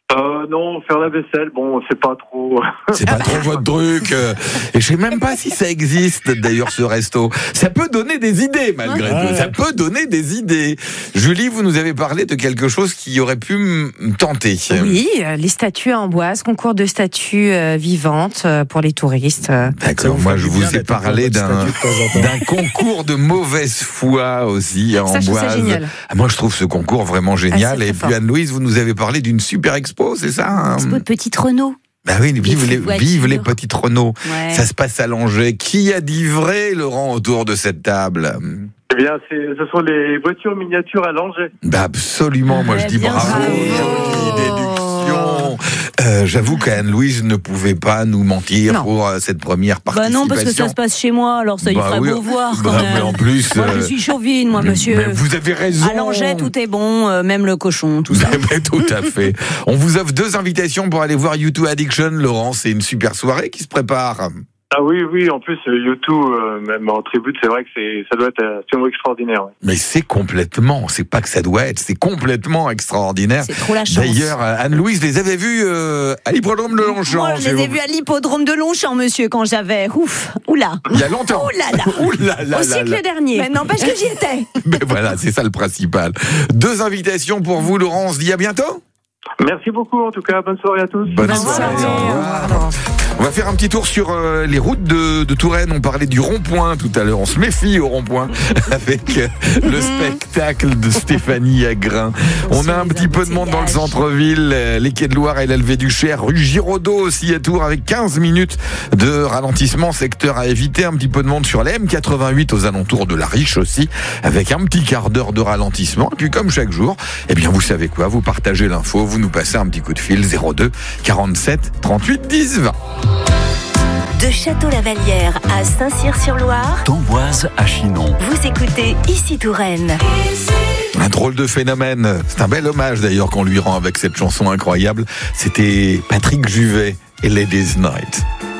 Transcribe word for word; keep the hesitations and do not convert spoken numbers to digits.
Euh, non, faire la vaisselle, bon, c'est pas trop. C'est pas trop votre truc. euh, Et je sais même pas si ça existe d'ailleurs ce resto. Ça peut donner des idées malgré Ouais. tout. Ça peut donner des idées. Julie, vous nous avez parlé de quelque chose qui aurait pu me tenter. Oui, euh, les statues à Amboise, concours de statues euh, vivantes euh, pour les touristes. euh. D'accord. Moi, je vous ai parlé d'un d'un concours de mauvaise foi aussi à Ça, je trouve ça Amboise. génial. Ah, moi, je trouve ce concours vraiment génial. Ah, c'est Et très puis fort. Anne-Louise, vous nous avez parlé d'une super expo, c'est ça hein Expo de Petite Renault. Bah oui, vive les, petites vive les voitures. petites Renault. Ouais. Ça se passe à Langeais. Qui a dit vrai, Laurent, autour de cette table? Eh bien, c'est, ce sont les voitures miniatures à Langeais. Bah absolument, moi je Ouais, dis bien bravo, bravo. jolie déduction. Euh, J'avoue qu'Anne-Louise ne pouvait pas nous mentir Non. pour euh, cette première Bah participation. non, parce que ça se passe chez moi, alors ça, il Bah ferait oui. beau voir quand Bah, même. mais en plus, Moi, je euh, suis chauvine, moi, monsieur. mais vous avez raison. À Langeais, tout est bon, euh, même le cochon, tout ça. Mais tout à fait. On vous offre deux invitations pour aller voir U deux Addiction, Laurent. C'est une super soirée qui se prépare. Ah oui, oui, en plus, U deux, euh, même en tribute, c'est vrai que c'est, ça doit être absolument extraordinaire. Ouais. Mais c'est complètement, c'est pas que ça doit être, c'est complètement extraordinaire. C'est trop la chance. D'ailleurs, Anne-Louise les avait vus euh, à l'hippodrome de Longchamp. Moi, je les ai vus à l'hippodrome de Longchamp, monsieur, quand j'avais. Ouf, oula. Il y a longtemps. Oh là là. Ouh là là Aussi là que là. le dernier. Mais n'empêche que j'y étais. Mais voilà, c'est ça le principal. Deux invitations pour vous, Laurent. On se dit à bientôt. Merci beaucoup, en tout cas. Bonne soirée à tous. Bonne Bonne soirée. soirée. Au revoir. On va faire un petit tour sur euh, les routes de, de Touraine. On parlait du rond-point tout à l'heure. On se méfie au rond-point avec euh, le spectacle de Stéphanie Agrin. On a un petit peu de monde dans le centre-ville. euh, Les quais de Loire et l'Alvé du Cher. Rue Giraudot aussi à Tours avec quinze minutes de ralentissement. Secteur à éviter. Un petit peu de monde sur la M quatre-vingt-huit aux alentours de la Riche aussi avec un petit quart d'heure de ralentissement. Et puis comme chaque jour, eh bien vous savez quoi, vous partagez l'info, vous nous passez un petit coup de fil zéro deux quarante-sept trente-huit dix vingt. De Château-Lavalière à Saint-Cyr-sur-Loire, d'Amboise à Chinon. vous écoutez Ici Touraine. Un drôle de phénomène. C'est un bel hommage d'ailleurs qu'on lui rend avec cette chanson incroyable. C'était Patrick Juvet et Ladies Night.